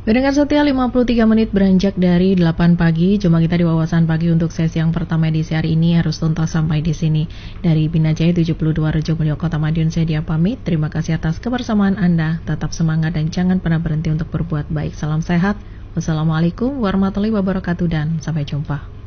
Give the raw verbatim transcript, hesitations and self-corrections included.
Pendengar setia, lima puluh tiga menit beranjak dari delapan pagi. Jumpa kita di Wawasan Pagi untuk sesi yang pertama edisi hari ini harus tuntas sampai di sini. Dari Bina Jaya tujuh puluh dua Rejo Mulyo Kota Madiun, saya Dia pamit. Terima kasih atas kebersamaan Anda. Tetap semangat dan jangan pernah berhenti untuk berbuat baik. Salam sehat. Wassalamualaikum warahmatullahi wabarakatuh dan sampai jumpa.